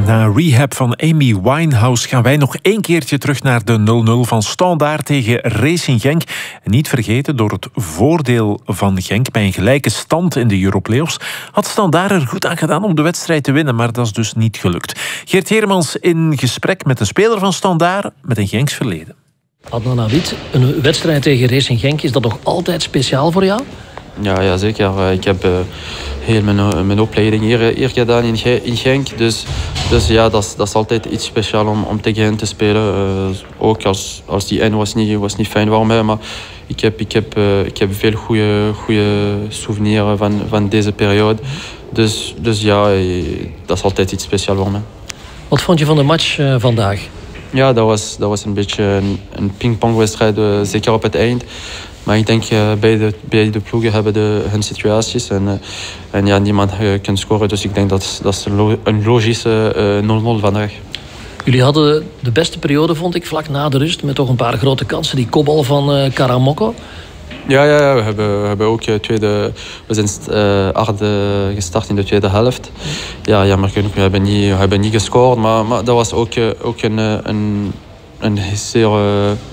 Na Rehab van Amy Winehouse gaan wij nog één keertje terug naar de 0-0 van Standaard tegen Racing Genk. En niet vergeten, door het voordeel van Genk bij een gelijke stand in de Europlayoffs had Standaard er goed aan gedaan om de wedstrijd te winnen, maar dat is dus niet gelukt. Geert Heremans in gesprek met een speler van Standaard met een Genks verleden. Adnan Awid, een wedstrijd tegen Racing Genk, is dat nog altijd speciaal voor jou? Ja, zeker. Ik heb heel mijn opleiding hier gedaan in Genk. Dus ja, dat is altijd iets speciaals om tegen hen te spelen. Ook als die N was niet fijn voor mij. Maar ik heb veel goede souvenirs van deze periode. Dus ja, dat is altijd iets speciaals voor mij. Wat vond je van de match vandaag? Ja, dat was een beetje een pingpongwedstrijd, zeker op het eind. Maar ik denk beide ploegen hebben hun situaties en ja, niemand kan scoren. Dus ik denk dat is een logische 0-0 vandaag. Jullie hadden de beste periode, vond ik, vlak na de rust. Met toch een paar grote kansen. Die kopbal van Karamoko. Ja, we hebben ook we zijn hard gestart in de tweede helft. Ja, jammer genoeg, we hebben niet gescoord. Maar dat was ook een zeer